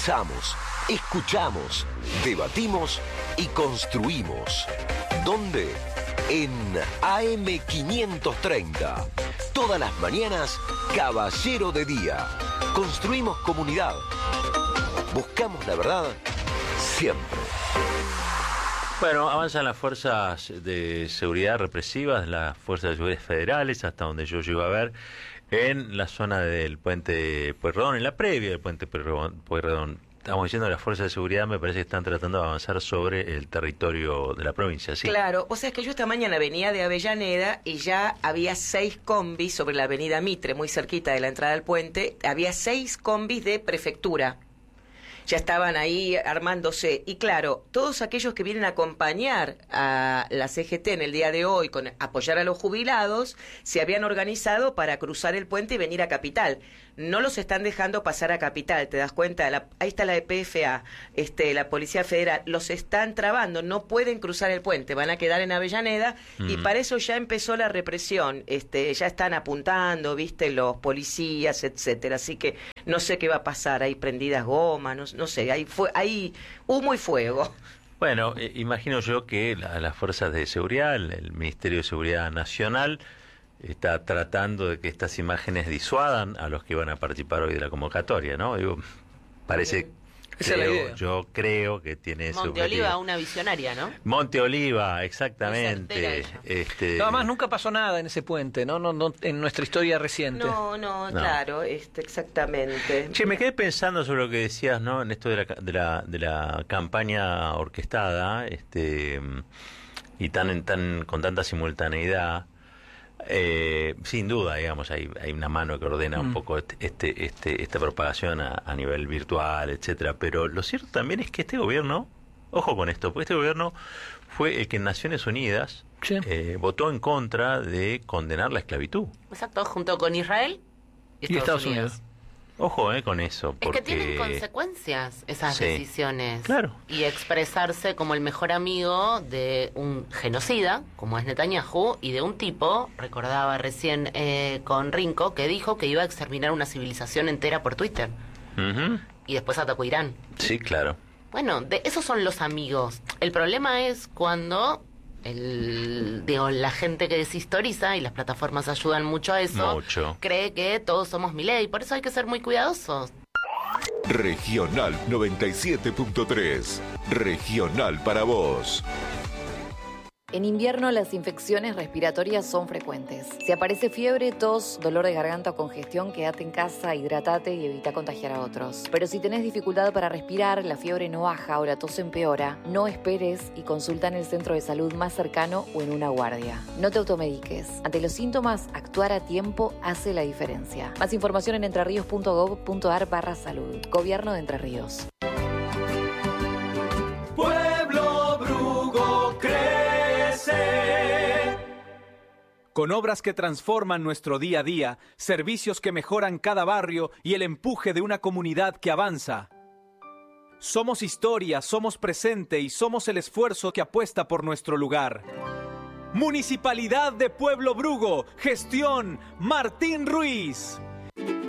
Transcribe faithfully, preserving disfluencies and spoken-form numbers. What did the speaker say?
Pensamos, escuchamos, debatimos y construimos. ¿Dónde? En A M quinientos treinta. Todas las mañanas, Caballero de Día. Construimos comunidad. Buscamos la verdad siempre. Bueno, avanzan las fuerzas de seguridad represivas, las fuerzas de seguridad federales, hasta donde yo llego a ver, en la zona del puente Pueyrredón, en la previa del puente Pueyrredón. Estamos diciendo que las fuerzas de seguridad me parece que están tratando de avanzar sobre el territorio de la provincia, ¿sí? Claro, o sea, es que yo esta mañana venía de Avellaneda y ya había seis combis sobre la avenida Mitre, muy cerquita de la entrada al puente, había seis combis de prefectura. Ya estaban ahí armándose. Y claro, todos aquellos que vienen a acompañar a la C G T en el día de hoy, con apoyar a los jubilados, se habían organizado para cruzar el puente y venir a Capital. No los están dejando pasar a Capital, ¿te das cuenta? La, ahí está la E P F A, este, la Policía Federal, los están trabando, no pueden cruzar el puente, van a quedar en Avellaneda, mm. y para eso ya empezó la represión, este, ya están apuntando, viste, los policías, etcétera, así que no sé qué va a pasar, hay prendidas gomas, no, no sé, hay, fue, hay humo y fuego. Bueno, eh, imagino yo que la, las fuerzas de seguridad, el, el Ministerio de Seguridad Nacional, está tratando de que estas imágenes disuadan a los que van a participar hoy de la convocatoria, ¿no? Digo, parece, creo, yo creo que tiene ese Monte objetivo. Oliva, una visionaria, ¿no? Monte Oliva, exactamente. Este... No, además nunca pasó nada en ese puente, ¿no? No, no en nuestra historia reciente. No, no, no. Claro, este, exactamente. Che, me quedé pensando sobre lo que decías, ¿no? En esto de la, de la, de la campaña orquestada, este, y tan, tan, con tanta simultaneidad. Eh, sin duda, digamos, hay, hay una mano que ordena mm. un poco este, este, este, esta propagación a, a nivel virtual, etcétera. Pero lo cierto también es que este gobierno, ojo con esto, porque este gobierno fue el que en Naciones Unidas sí. eh, votó en contra de condenar la esclavitud. Exacto, junto con Israel y Estados, y Estados Unidos. Unidos. Ojo eh, con eso. Porque... Es que tienen consecuencias esas sí. decisiones. Claro. Y expresarse como el mejor amigo de un genocida, como es Netanyahu, y de un tipo, recordaba recién eh, con Rinco, que dijo que iba a exterminar una civilización entera por Twitter. Uh-huh. Y después atacó Irán. Sí, claro. Bueno, de esos son los amigos. El problema es cuando... El, digo, la gente que deshistoriza, y las plataformas ayudan mucho a eso, mucho. Cree que todos somos Milei, por eso hay que ser muy cuidadosos. Regional noventa y siete punto tres. Regional para vos. En invierno las infecciones respiratorias son frecuentes. Si aparece fiebre, tos, dolor de garganta o congestión, quédate en casa, hidratate y evita contagiar a otros. Pero si tenés dificultad para respirar, la fiebre no baja o la tos empeora, no esperes y consulta en el centro de salud más cercano o en una guardia. No te automediques. Ante los síntomas, actuar a tiempo hace la diferencia. Más información en entrerríos punto gob punto ar barra salud. Gobierno de Entre Ríos. Pueblo Brugo crece. Con obras que transforman nuestro día a día, servicios que mejoran cada barrio y el empuje de una comunidad que avanza. Somos historia, somos presente y somos el esfuerzo que apuesta por nuestro lugar. Municipalidad de Pueblo Brugo, gestión Martín Ruiz.